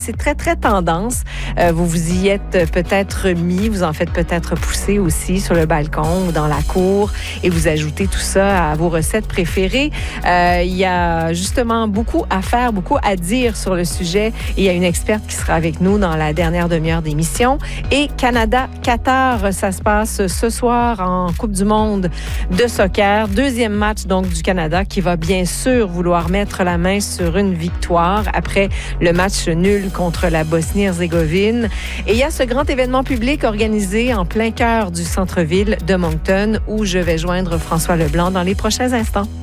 C'est très, très tendance. Vous vous y êtes peut-être mis, vous en faites peut-être pousser aussi sur le balcon ou dans la cour et vous ajoutez tout ça à vos recettes préférées. Il y a justement beaucoup à faire, beaucoup à dire sur le sujet. Et il y a une experte qui sera avec nous dans la dernière demi-heure d'émission. Et Canada-Qatar, ça se passe ce soir en Coupe du monde de soccer. Deuxième match donc du Canada qui va bien sûr vouloir mettre la main sur une victoire après le match nul contre la Bosnie-Herzégovine. Et il y a ce grand événement public organisé en plein cœur du centre-ville de Moncton où je vais joindre François Leblanc dans les prochains instants.